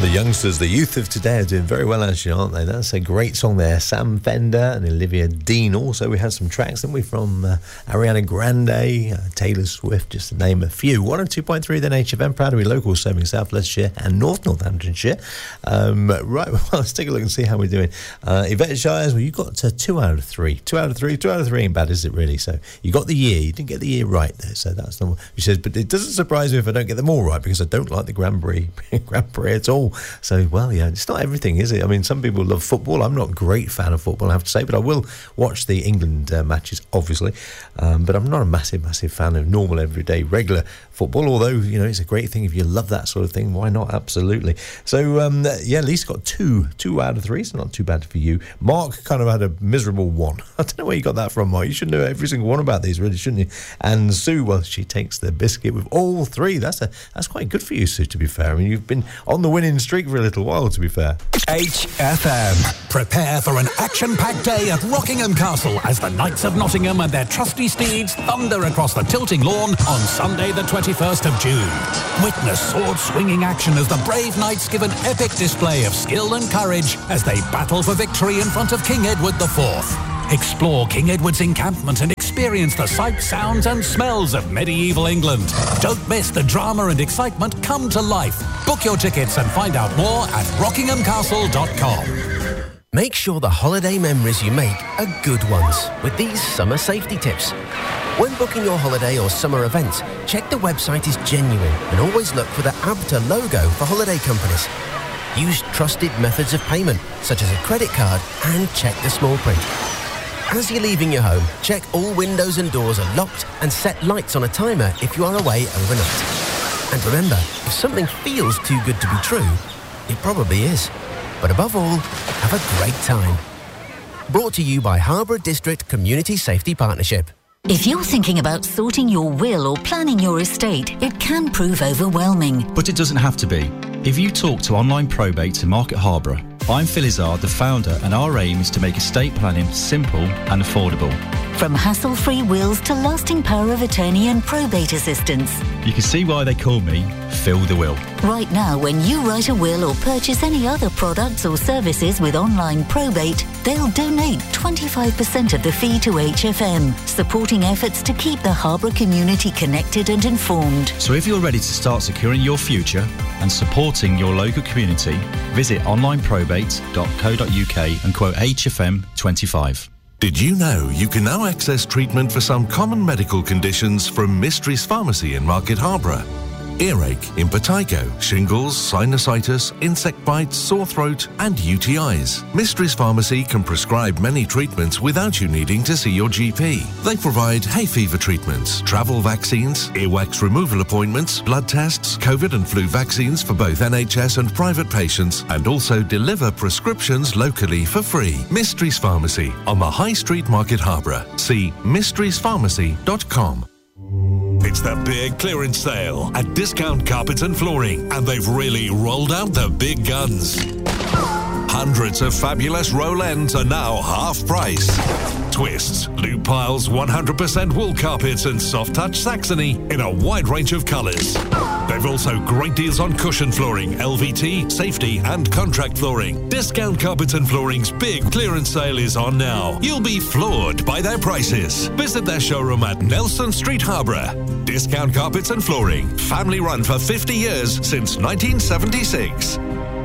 the youngsters, the youth of today are doing very well, actually, aren't they? That's a great song there. Sam Fender and Olivia Dean. Also, we had some tracks, didn't we, from Ariana Grande, Taylor Swift, just to name a few. 102.3 then HFM, proud to be local, serving South Leicestershire and North Northamptonshire. Right, well, let's take a look and see how we're doing. Yvette Shires, well, you got 2 out of 3. 2 out of 3. 2 out of 3 ain't bad, is it really? So you got the year. You didn't get the year right there, so that's not what she says. But it doesn't surprise me if I don't get them all right, because I don't like the Grand Prix at all. So, well, yeah, it's not everything, is it? I mean, some people love football. I'm not a great fan of football, I have to say, but I will watch the England matches, obviously. But I'm not a massive fan of normal, everyday, regular football, although, you know, it's a great thing. If you love that sort of thing, why not? Absolutely. So, yeah, Lisa got 2 out of 3, so not too bad for you. Mark kind of had a miserable 1. I don't know where you got that from, Mark. You should know every single one about these, really, shouldn't you? And Sue, well, she takes the biscuit with all 3. That's quite good for you, Sue, to be fair. I mean, you've been on the winning streak for a little while, to be fair. HFM. Prepare for an action-packed day at Rockingham Castle as the Knights of Nottingham and their trusty steeds thunder across the tilting lawn on Sunday the 21st of June. Witness sword-swinging action as the brave knights give an epic display of skill and courage as they battle for victory in front of King Edward IV. Explore King Edward's encampment and experience the sights, sounds and smells of medieval England. Don't miss the drama and excitement come to life. Book your tickets and find out more at rockinghamcastle.com. Make sure the holiday memories you make are good ones with these summer safety tips. When booking your holiday or summer events, check the website is genuine and always look for the ABTA logo for holiday companies. Use trusted methods of payment, such as a credit card, and check the small print. As you're leaving your home, check all windows and doors are locked and set lights on a timer if you are away overnight. And remember, if something feels too good to be true, it probably is. But above all, have a great time. Brought to you by Harborough District Community Safety Partnership. If you're thinking about sorting your will or planning your estate, it can prove overwhelming. But it doesn't have to be. If you talk to Online Probate in Market Harborough, I'm Phil Izzard, the founder, and our aim is to make estate planning simple and affordable. From hassle-free wills to lasting power of attorney and probate assistance. You can see why they call me Phil the Will. Right now, when you write a will or purchase any other products or services with Online Probate, they'll donate 25% of the fee to HFM, supporting efforts to keep the Harborough community connected and informed. So if you're ready to start securing your future and supporting your local community, visit onlineprobate.co.uk and quote HFM 25. Did you know you can now access treatment for some common medical conditions from Mysteries Pharmacy in Market Harborough? Earache, impetigo, shingles, sinusitis, insect bites, sore throat and UTIs. Mysteries Pharmacy can prescribe many treatments without you needing to see your GP. They provide hay fever treatments, travel vaccines, earwax removal appointments, blood tests, COVID and flu vaccines for both NHS and private patients, and also deliver prescriptions locally for free. Mysteries Pharmacy on the High Street, Market Harborough. See mysteriespharmacy.com. It's the big clearance sale at Discount Carpets and Flooring, and they've really rolled out the big guns. Hundreds of fabulous roll ends are now half price. Twists, loop piles, 100% wool carpets and soft touch Saxony in a wide range of colours. They've also great deals on cushion flooring, LVT, safety and contract flooring. Discount Carpets and Flooring's big clearance sale is on now. You'll be floored by their prices. Visit their showroom at Nelson Street, Harborough. Discount Carpets and Flooring, family run for 50 years since 1976.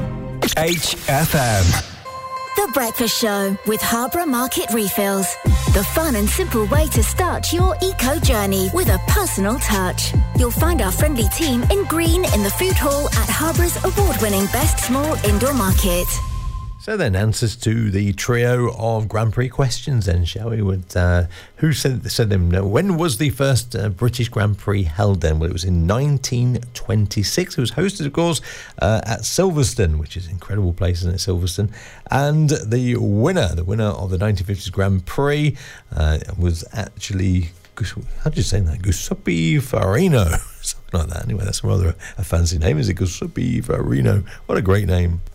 HFM. The Breakfast Show with Harborough Market Refills. The fun and simple way to start your eco journey with a personal touch. You'll find our friendly team in green in the food hall at Harborough's award-winning Best Small Indoor Market. So then, answers to the trio of Grand Prix questions then, shall we? Who said them? No. When was the first British Grand Prix held then? Well, it was in 1926. It was hosted, of course, at Silverstone, which is an incredible place, isn't it, Silverstone? And the winner of the 1950s Grand Prix was actually, how do you say that? Giuseppe Farina. Something like that. Anyway, that's rather a fancy name, is it? Giuseppe Farina. What a great name.